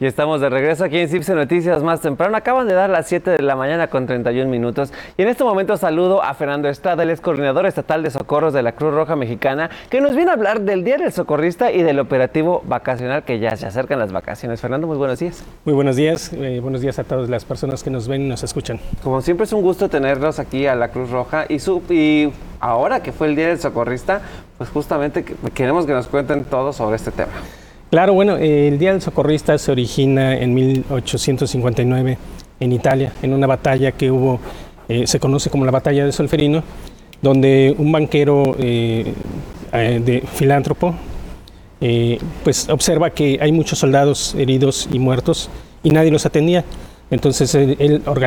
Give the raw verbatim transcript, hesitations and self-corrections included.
Y estamos de regreso aquí en Cipse Noticias más temprano. Acaban de dar las siete de la mañana con treinta y un minutos. Y en este momento saludo a Fernando Estrada, él es coordinador estatal de socorros de la Cruz Roja Mexicana, que nos viene a hablar del Día del Socorrista y del operativo vacacional, que ya se acercan las vacaciones. Fernando, muy buenos días. Muy buenos días. Eh, buenos días a todas las personas que nos ven y nos escuchan. Como siempre es un gusto tenerlos aquí a la Cruz Roja. Y, su, y ahora que fue el Día del Socorrista, pues justamente queremos que nos cuenten todo sobre este tema. Claro, bueno, eh, el Día del Socorrista se origina en mil ochocientos cincuenta y nueve en Italia, en una batalla que hubo, eh, se conoce como la Batalla de Solferino, donde un banquero eh, eh, de filántropo eh, pues observa que hay muchos soldados heridos y muertos y nadie los atendía. Entonces él, él organiza